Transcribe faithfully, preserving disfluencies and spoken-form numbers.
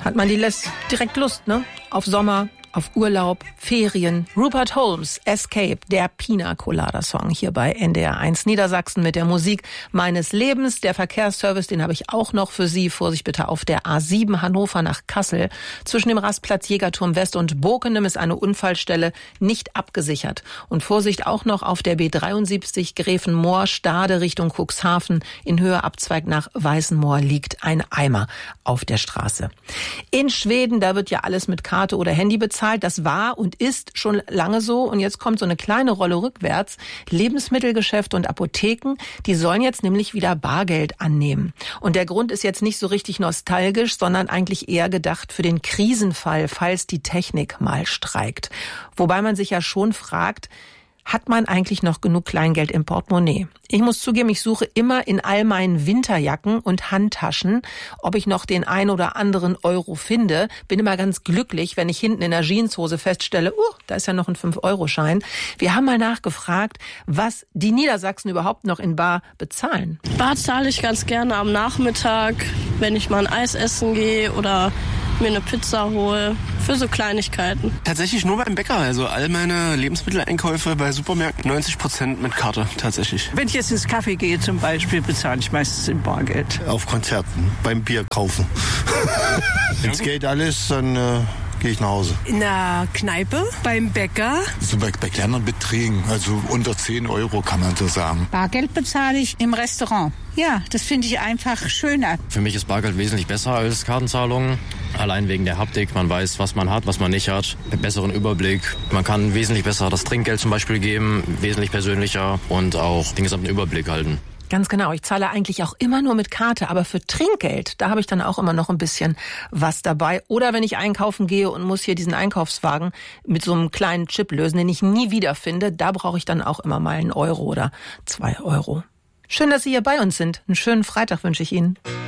Hat man die lässt direkt Lust, ne? Auf Sommer, auf Urlaub, Ferien. Rupert Holmes, Escape, der Pina Colada Song hier bei N D R eins Niedersachsen mit der Musik meines Lebens. Der Verkehrsservice, den habe ich auch noch für Sie. Vorsicht bitte auf der A sieben Hannover nach Kassel. Zwischen dem Rastplatz Jägerturm West und Bokenem ist eine Unfallstelle nicht abgesichert. Und Vorsicht auch noch auf der B dreiundsiebzig Gräfenmoor, Stade Richtung Cuxhaven. In Höhe Abzweig nach Weißenmoor liegt ein Eimer auf der Straße. In Schweden, da wird ja alles mit Karte oder Handy bezahlt. Das war und ist schon lange so. Und jetzt kommt so eine kleine Rolle rückwärts. Lebensmittelgeschäfte und Apotheken, die sollen jetzt nämlich wieder Bargeld annehmen. Und der Grund ist jetzt nicht so richtig nostalgisch, sondern eigentlich eher gedacht für den Krisenfall, falls die Technik mal streikt. Wobei man sich ja schon fragt, hat man eigentlich noch genug Kleingeld im Portemonnaie? Ich muss zugeben, ich suche immer in all meinen Winterjacken und Handtaschen, ob ich noch den ein oder anderen Euro finde. Bin immer ganz glücklich, wenn ich hinten in der Jeanshose feststelle, uh, da ist ja noch ein fünf Euro Schein. Wir haben mal nachgefragt, was die Niedersachsen überhaupt noch in bar bezahlen. Bar zahle ich ganz gerne am Nachmittag, wenn ich mal ein Eis essen gehe oder mir eine Pizza hole, für so Kleinigkeiten. Tatsächlich nur beim Bäcker, also all meine Lebensmitteleinkäufe bei Supermärkten neunzig Prozent mit Karte, tatsächlich. Wenn ich jetzt ins Café gehe zum Beispiel, bezahle ich meistens in Bargeld. Auf Konzerten, beim Bier kaufen. Wenn es geht alles, dann äh, gehe ich nach Hause. In der Kneipe, beim Bäcker. So bei, bei kleinen Beträgen, also unter zehn Euro kann man so sagen. Bargeld bezahle ich im Restaurant. Ja, das finde ich einfach schöner. Für mich ist Bargeld wesentlich besser als Kartenzahlungen. Allein wegen der Haptik. Man weiß, was man hat, was man nicht hat. Einen besseren Überblick. Man kann wesentlich besser das Trinkgeld zum Beispiel geben. Wesentlich persönlicher und auch den gesamten Überblick halten. Ganz genau. Ich zahle eigentlich auch immer nur mit Karte. Aber für Trinkgeld, da habe ich dann auch immer noch ein bisschen was dabei. Oder wenn ich einkaufen gehe und muss hier diesen Einkaufswagen mit so einem kleinen Chip lösen, den ich nie wiederfinde, da brauche ich dann auch immer mal einen Euro oder zwei Euro. Schön, dass Sie hier bei uns sind. Einen schönen Freitag wünsche ich Ihnen.